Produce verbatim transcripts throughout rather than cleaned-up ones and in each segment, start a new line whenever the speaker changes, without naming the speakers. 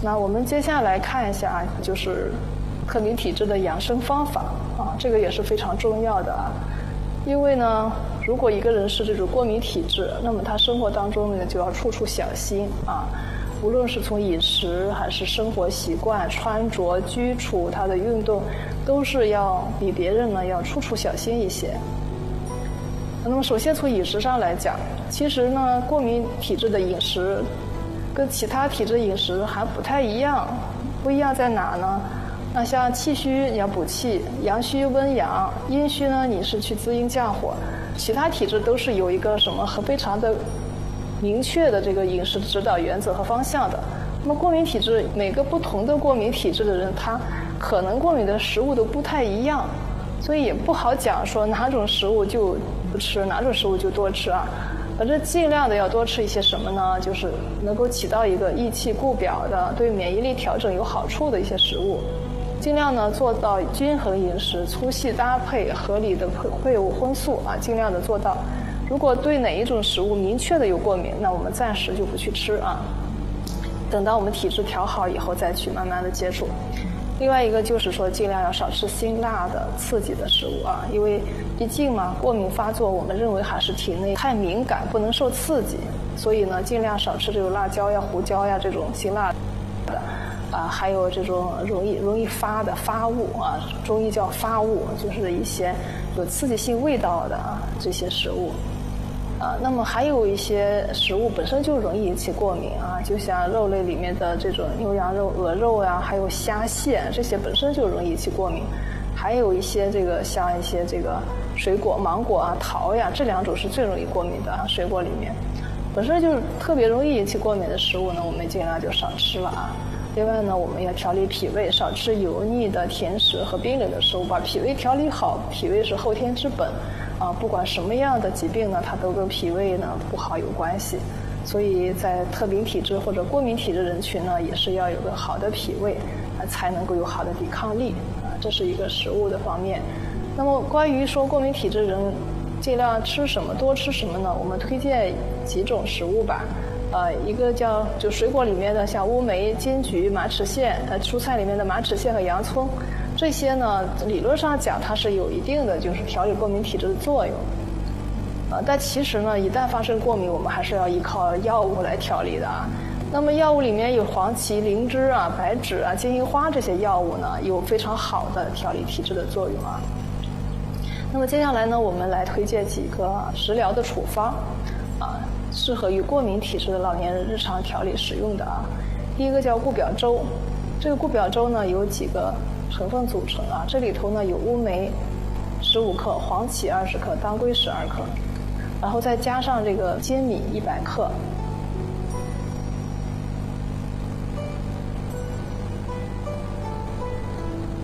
那我们接下来看一下，就是特敏体质的养生方法啊，这个也是非常重要的啊。因为呢，如果一个人是这种过敏体质，那么他生活当中呢就要处处小心啊。无论是从饮食还是生活习惯、穿着、居处，他的运动，都是要比别人呢要处处小心一些。那么首先从饮食上来讲，其实呢，过敏体质的饮食跟其他体质饮食还不太一样。不一样在哪呢？那像气虚你要补气，阳虚温阳，阴虚呢你是去滋阴降火。其他体质都是有一个什么和非常的明确的这个饮食指导原则和方向的。那么过敏体质，每个不同的过敏体质的人，他可能过敏的食物都不太一样，所以也不好讲说哪种食物就不吃，哪种食物就多吃啊。反正尽量的要多吃一些什么呢？就是能够起到一个益气固表的、对免疫力调整有好处的一些食物。尽量呢做到均衡饮食、粗细搭配、合理的配伍荤素啊，尽量的做到。如果对哪一种食物明确的有过敏，那我们暂时就不去吃啊，等到我们体质调好以后再去慢慢的接触。另外一个就是说，尽量要少吃辛辣的、刺激的食物啊，因为毕竟嘛，过敏发作，我们认为还是体内太敏感，不能受刺激，所以呢，尽量少吃这种辣椒呀、胡椒呀这种辛辣的啊，还有这种容易容易发的发物啊，中医叫发物，就是一些有刺激性味道的啊这些食物。啊，那么还有一些食物本身就容易引起过敏啊，就像肉类里面的这种牛羊肉、鹅肉呀、啊，还有虾蟹，这些本身就容易引起过敏。还有一些这个像一些这个水果，芒果啊、桃呀，这两种是最容易过敏的啊。水果里面本身就特别容易引起过敏的食物呢，我们尽量就少吃了啊。另外呢，我们要调理脾胃，少吃油腻的甜食和冰冷的食物，把脾胃调理好。脾胃是后天之本。啊，不管什么样的疾病呢，它都跟脾胃呢不好有关系，所以在特敏体质或者过敏体质人群呢，也是要有个好的脾胃，啊，才能够有好的抵抗力啊，这是一个食物的方面。那么关于说过敏体质人尽量吃什么、多吃什么呢？我们推荐几种食物吧，呃，一个叫就水果里面的像乌梅、金桔、马齿苋，呃，蔬菜里面的马齿苋和洋葱。这些呢，理论上讲它是有一定的就是调理过敏体质的作用，呃，但其实呢，一旦发生过敏，我们还是要依靠药物来调理的啊。那么药物里面有黄芪、灵芝啊、白芷啊、金银花这些药物呢，有非常好的调理体质的作用啊。那么接下来呢，我们来推荐几个食疗的处方，啊，适合于过敏体质的老年人日常调理使用的啊。第一个叫固表粥，这个固表粥呢有几个成分组成啊，这里头呢有乌梅十五克、黄芪二十克、当归十二克，然后再加上这个粳米一百克。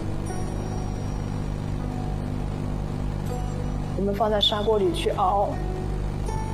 我们放在砂锅里去熬，